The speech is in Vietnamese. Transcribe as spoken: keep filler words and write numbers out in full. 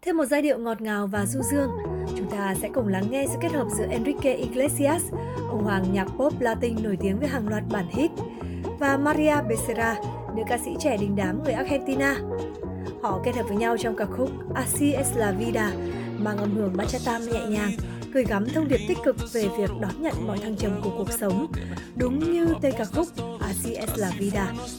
Thêm một giai điệu ngọt ngào và du dương, chúng ta sẽ cùng lắng nghe sự kết hợp giữa Enrique Iglesias, ông hoàng nhạc pop Latin nổi tiếng với hàng loạt bản hit, và Maria Becerra, nữ ca sĩ trẻ đình đám người Argentina. Họ kết hợp với nhau trong ca khúc Así es la vida, mang âm hưởng bachata nhẹ nhàng, gửi gắm thông điệp tích cực về việc đón nhận mọi thăng trầm của cuộc sống, đúng như tên ca khúc Así es la vida.